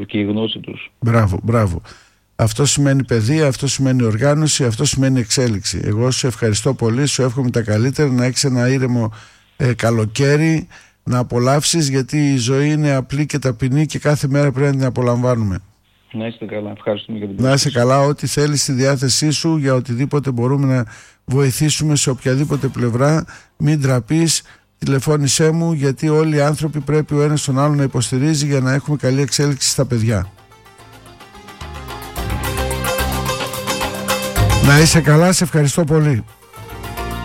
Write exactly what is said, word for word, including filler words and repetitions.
και η γνώση τους. Μπράβο, μπράβο. Αυτό σημαίνει παιδεία, αυτό σημαίνει οργάνωση, αυτό σημαίνει εξέλιξη. Εγώ σου ευχαριστώ πολύ, σου εύχομαι τα καλύτερα, να έχεις ένα ήρεμο ε, καλοκαίρι, να απολαύσεις, γιατί η ζωή είναι απλή και ταπεινή και κάθε μέρα πρέπει να την απολαμβάνουμε. Να είστε καλά, ευχαριστούμε για την Να είσαι καλά, ό,τι θέλεις στη διάθεσή σου, για οτιδήποτε μπορούμε να βοηθήσουμε σε οποιαδήποτε πλευρά. Μην τραπείς, τηλεφώνησέ μου, γιατί όλοι οι άνθρωποι πρέπει ο ένας τον άλλον να υποστηρίζει για να έχουμε καλή εξέλιξη στα παιδιά. Να είσαι καλά, σε ευχαριστώ πολύ.